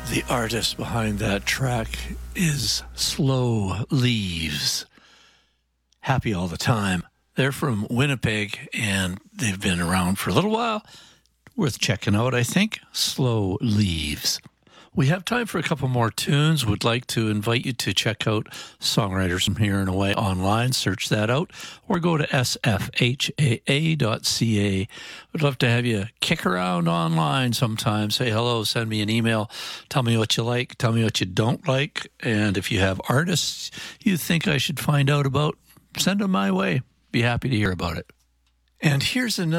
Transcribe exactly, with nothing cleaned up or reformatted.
The artist behind that track is Slow Leaves. Happy all the time. They're from Winnipeg, and they've been around for a little while. Worth checking out, I think. Slow Leaves. We have time for a couple more tunes. Would like to invite you to check out Songwriters from Here and Away online. Search that out, or go to s f h a a dot c a. Would love to have you kick around online sometime. Say hello, send me an email. Tell me what you like, tell me what you don't like. And if you have artists you think I should find out about, send them my way. Be happy to hear about it. And here's another